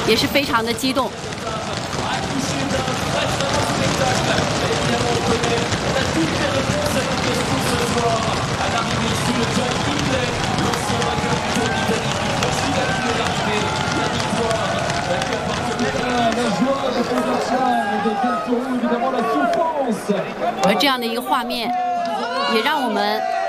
也是非常的激动。 而这样的一个画面，也让我们